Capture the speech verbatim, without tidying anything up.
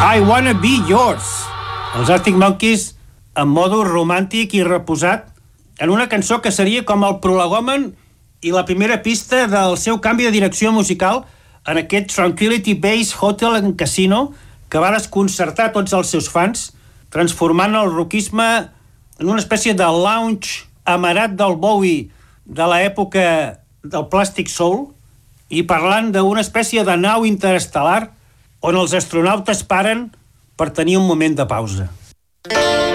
I Wanna Be Yours. Els Arctic Monkeys en modo romàntic i reposat en una cançó que seria com el prolegomen i la primera pista del seu canvi de direcció musical en aquest Tranquility Base Hotel and Casino que va desconcertar tots els seus fans, transformant el rockisme en una espècie de lounge amarat del Bowie de l'època del Plastic Soul i parlant d'una espècie de nau interestel·lar on els astronautes paren per tenir un moment de pausa.